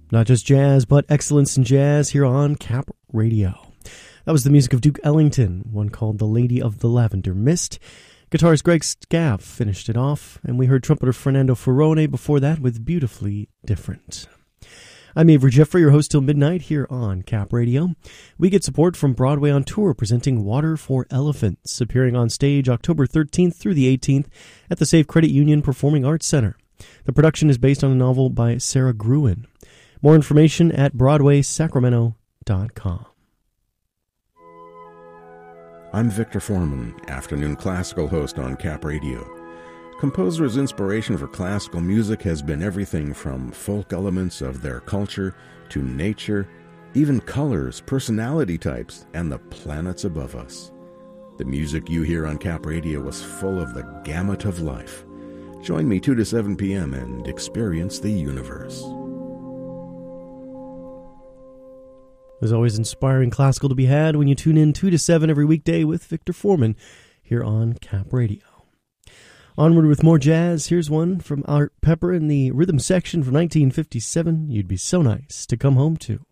Not just jazz, but excellence in jazz here on Cap Radio. That was the music of Duke Ellington, one called The Lady of the Lavender Mist. Guitarist Greg Scaff finished it off, and we heard trumpeter Fernando Ferrone before that with Beautifully Different. I'm Avery Jeffrey, your host till midnight here on Cap Radio. We get support from Broadway on Tour, presenting Water for Elephants, appearing on stage October 13th through the 18th at the Safe Credit Union Performing Arts Center. The production is based on a novel by Sarah Gruen. More information at BroadwaySacramento.com. I'm Victor Foreman, afternoon classical host on Cap Radio. Composers' inspiration for classical music has been everything from folk elements of their culture to nature, even colors, personality types, and the planets above us. The music you hear on Cap Radio was full of the gamut of life. Join me 2 to 7 p.m. and experience the universe. There's always inspiring classical to be had when you tune in 2 to 7 every weekday with Victor Foreman here on Cap Radio. Onward with more jazz. Here's one from Art Pepper in the rhythm section from 1957, You'd Be So Nice to Come Home To.